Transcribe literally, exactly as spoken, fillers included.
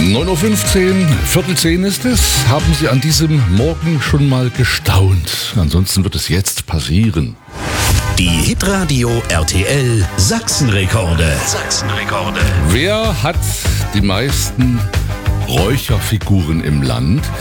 neun Uhr fünfzehn, Viertel zehn ist es. Haben Sie an diesem Morgen schon mal gestaunt? Ansonsten wird es jetzt passieren. Die Hitradio R T L Sachsenrekorde. Sachsenrekorde. Wer hat die meisten Räucherfiguren im Land?